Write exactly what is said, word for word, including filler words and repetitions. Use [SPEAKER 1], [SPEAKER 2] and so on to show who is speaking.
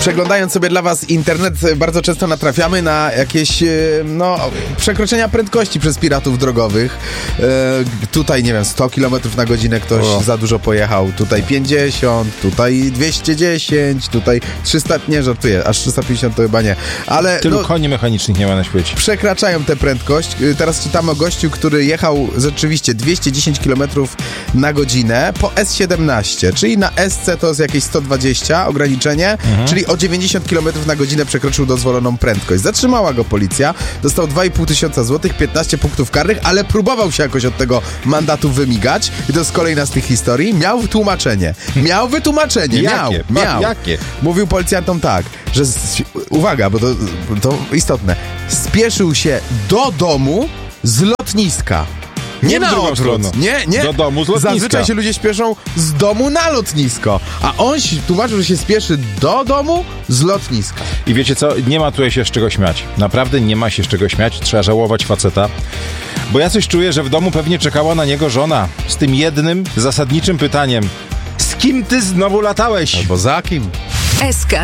[SPEAKER 1] Przeglądając sobie dla was internet, bardzo często natrafiamy na jakieś, no, przekroczenia prędkości przez piratów drogowych. E, tutaj, nie wiem, sto kilometrów na godzinę ktoś o. za dużo pojechał, tutaj pięćdziesiąt, tutaj dwieście dziesięć, tutaj trzysta, nie żartuję, aż trzysta pięćdziesiąt to chyba nie. Ale
[SPEAKER 2] tylu
[SPEAKER 1] no,
[SPEAKER 2] koni mechanicznych nie ma na świecie.
[SPEAKER 1] Przekraczają tę prędkość. Teraz czytamy o gościu, który jechał rzeczywiście dwieście dziesięć kilometrów na godzinę po S siedemnaście, czyli na S C to jest jakieś sto dwadzieścia ograniczenie, mhm. czyli o dziewięćdziesiąt kilometrów na godzinę przekroczył dozwoloną prędkość. Zatrzymała go policja, dostał dwa i pół tysiąca złotych, piętnaście punktów karnych, ale próbował się jakoś od tego mandatu wymigać i to jest kolejna z tych historii. Miał wytłumaczenie. Miał wytłumaczenie. Miał.
[SPEAKER 2] Jakie?
[SPEAKER 1] Miał.
[SPEAKER 2] Jakie?
[SPEAKER 1] Mówił policjantom tak, że z, uwaga, bo to, to istotne. Spieszył się do domu z lotniska. Nie na odwrót. Nie, nie.
[SPEAKER 2] Do domu z lotniska.
[SPEAKER 1] Zazwyczaj się ludzie spieszą z domu na lotnisko. A on tłumaczył, że się spieszy do domu z lotniska.
[SPEAKER 2] I wiecie co? Nie ma tutaj się z czego śmiać. Naprawdę nie ma się z czego śmiać. Trzeba żałować faceta. Bo ja coś czuję, że w domu pewnie czekała na niego żona. Z tym jednym zasadniczym pytaniem. Z kim ty znowu latałeś?
[SPEAKER 1] Albo za kim?
[SPEAKER 3] S K